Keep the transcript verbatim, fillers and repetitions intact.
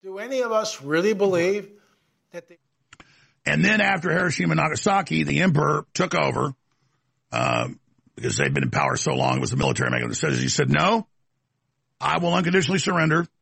Do any of us really believe that the... And then after Hiroshima and Nagasaki, the emperor took over um, because they'd been in power so long. It was the military making the decisions. He said, no, I will unconditionally surrender.